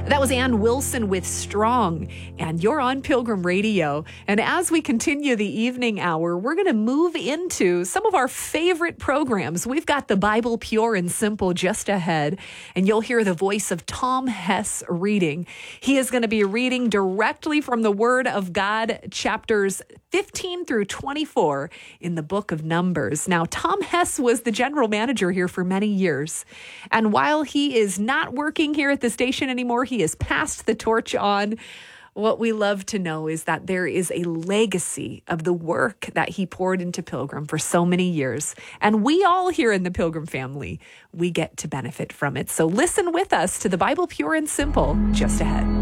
That was Ann Wilson with Strong, and you're on Pilgrim Radio. And as we continue the evening hour, we're going to move into some of our favorite programs. We've got the Bible Pure and Simple just ahead, and you'll hear the voice of Tom Hess reading. He is going to be reading directly from the Word of God, chapters 15 through 24 in the book of Numbers. Now, Tom Hess was the general manager here for many years, and while he is not working here at the station anymore, he has passed the torch on. What we love to know is that there is a legacy of the work that he poured into Pilgrim for so many years. And we all here in the Pilgrim family, we get to benefit from it. So listen with us to the Bible Pure and Simple just ahead.